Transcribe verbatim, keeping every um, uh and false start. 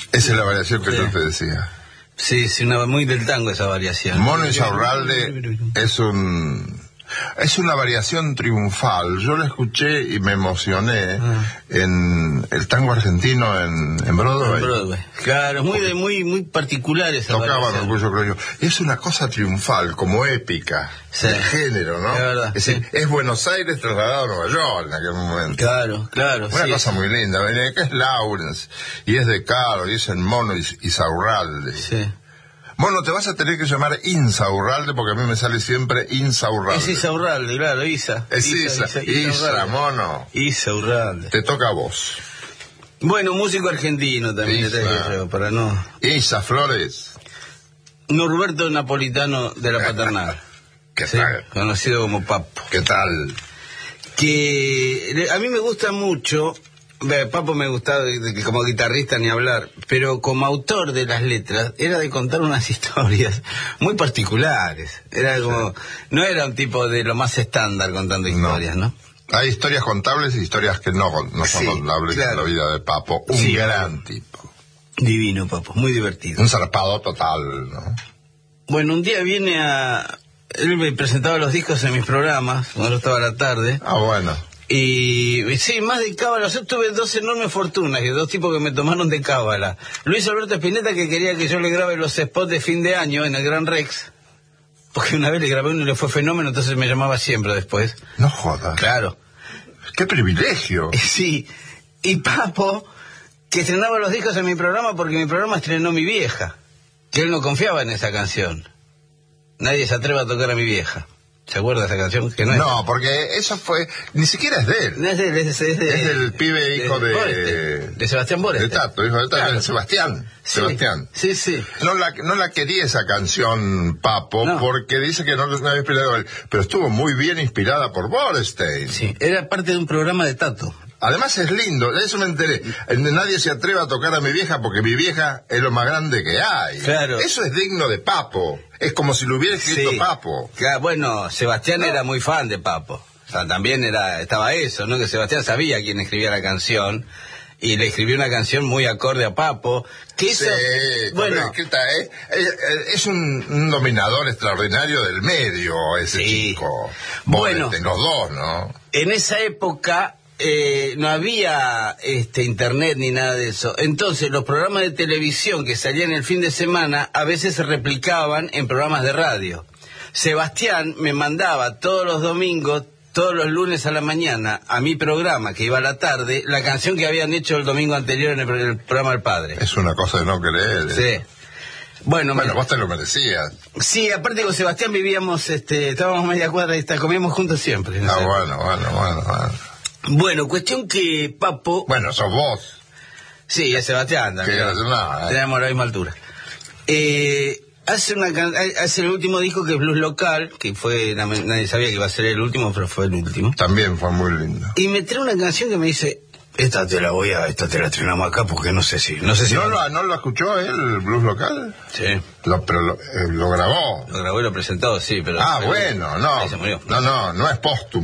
Esa es la variación que Sí. yo te decía. Sí, sí, una, muy del tango esa variación. Mono Insaurralde es un... Es una variación triunfal. Yo la escuché y me emocioné Ah. en el tango argentino en, en Broadway. En Broadway. Claro, muy de, muy muy particular esa Tocaban variación. Orgullo Creo Yo. Es una cosa triunfal, como épica, Sí. de género, ¿no? Es verdad, es, sí. es Buenos Aires trasladado a Nueva York en aquel momento. Claro, claro. Una sí. cosa muy linda. Acá es Lawrence, y es de Caro, y es el Mono Is- Insaurralde. Sí. Mono, te vas a tener que llamar Insaurralde porque a mí me sale siempre Insaurralde. Es Isaurralde, claro, Isa. Es Isa, Isa, Isa, Mono. Isaurralde. Te toca a vos. Bueno, músico argentino también, Isa. te tengo yo, para no... Isa Flores. Norberto Napolitano de la Paternal. ¿Qué Sí, tal? conocido como Papo. ¿Qué tal? Que a mí me gusta mucho, ve, Papo me gustaba de- de que como guitarrista ni hablar, pero como autor de las letras era de contar unas historias muy particulares. Era como, no era un tipo de lo más estándar contando historias, ¿no? Hay historias contables y historias que no, no son Sí, contables claro. en la vida de Papo. Un Sí. gran tipo. Divino, Papo, muy divertido. Un zarpado total, ¿no? Bueno, un día viene a... Él me presentaba los discos en mis programas, cuando yo estaba a la tarde. Ah, bueno. Y sí, más de cábala. Yo tuve dos enormes fortunas y dos tipos que me tomaron de cábala. Luis Alberto Spinetta, que quería que yo le grabe los spots de fin de año en el Gran Rex. Porque una vez le grabé uno y le fue fenómeno, entonces me llamaba siempre después. No jodas. Claro. ¡Qué privilegio! Sí. Y Papo, que estrenaba los discos en mi programa porque mi programa estrenó Mi Vieja. Que él no confiaba en esa canción. Nadie se atreve a tocar a Mi Vieja. ¿Se acuerda de esa canción? Que no, es- No, porque eso fue... Ni siquiera es de él. no es de él, es, de- es de- Es del pibe hijo de... Boreste, de Sebastián Boreste. De Tato, hijo de Tato. Claro. Sebastián. Sí, Sebastián. Sí, sí. No la, no la quería esa canción, Papo, No. porque dice que no, no había inspirado él. Pero estuvo muy bien inspirada por Borestein. Sí, era parte de un programa de Tato. Además es lindo, de eso me enteré. Nadie se atreve a tocar a mi vieja porque mi vieja es lo más grande que hay. Claro. Eso es digno de Papo. Es como si lo hubiera escrito Sí. Papo. Claro, bueno, Sebastián era muy fan de Papo. O sea, también era estaba eso, ¿no? Que Sebastián sabía quién escribía la canción y le escribió una canción muy acorde a Papo. Que eso, Sí, bueno, escrita, ¿eh? es, es un, un dominador extraordinario del medio, ese Sí. chico. Bueno. Borestein, los dos, ¿no? en esa época eh, no había este internet ni nada de eso. Entonces los programas de televisión que salían el fin de semana a veces se replicaban en programas de radio. Sebastián me mandaba todos los domingos, todos los lunes a la mañana, a mi programa, que iba a la tarde, la canción que habían hecho el domingo anterior en el, pro- el programa del padre. Es una cosa de no creer. ¿eh? Sí. Bueno, Bueno, me- vos te lo merecías. sí, aparte con Sebastián vivíamos, este, estábamos a media cuadra y está, comíamos juntos siempre. ¿no? Ah, bueno, bueno, bueno, bueno. Bueno, cuestión que Papo... Bueno, sos vos. Sí, es Sebastián también. Que no hace nada, ¿eh? Tenemos la misma altura. Eh, hace una can- hace el último disco que es Blues Local, que fue, nadie sabía que iba a ser el último, pero fue el último. También fue muy lindo. Y me trae una canción que me dice, esta te la voy a, esta te la estrenamos acá porque no sé si, no sé si... ¿No lo, ¿No lo escuchó él, el blues local? Sí, Lo, pero lo, eh, lo grabó. lo grabó y lo presentó, sí, pero... Ah, pero- bueno, no. Ahí se murió. No, no, no es póstumo.